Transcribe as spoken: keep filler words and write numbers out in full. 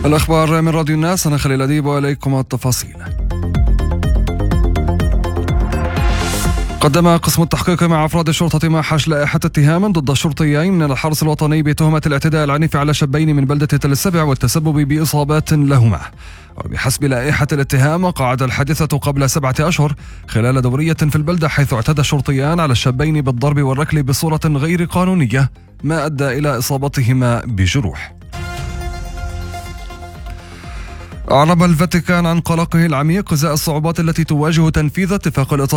الأخبار من راديو الناس، أنا خليل أديب وإليكم التفاصيل. قدم قسم التحقيق مع أفراد الشرطة معهد لائحة اتهام ضد شرطيين من الحرس الوطني بتهمة الاعتداء العنيف على شابين من بلدة تل السبع والتسبب بإصابات لهما. وبحسب لائحة الاتهام قعد الحادثة قبل سبعة أشهر خلال دورية في البلدة، حيث اعتدى الشرطيان على الشابين بالضرب والركل بصورة غير قانونية، ما أدى إلى إصابتهما بجروح. أعرب الفاتيكان عن قلقه العميق إزاء الصعوبات التي تواجه تنفيذ اتفاق الإطار